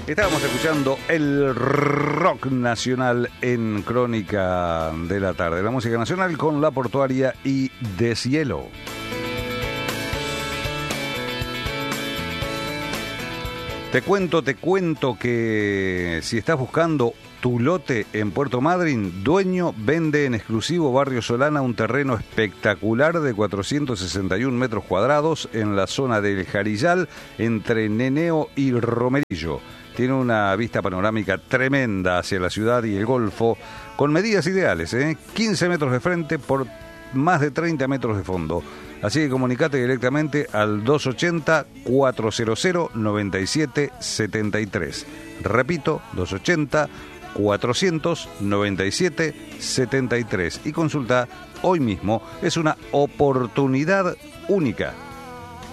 Estábamos escuchando el rock nacional en Crónica de la Tarde. La música nacional con La Portuaria y Deshielo. Te cuento que si estás buscando tu lote en Puerto Madryn, Dueño vende en exclusivo Barrio Solana un terreno espectacular de 461 metros cuadrados en la zona del Jarillal, entre Neneo y Romerillo. Tiene una vista panorámica tremenda hacia la ciudad y el Golfo, con medidas ideales, 15 metros de frente por más de 30 metros de fondo. Así que comunicate directamente al 280-400-9773. Repito, 280-400-9773. Y consulta hoy mismo, es una oportunidad única.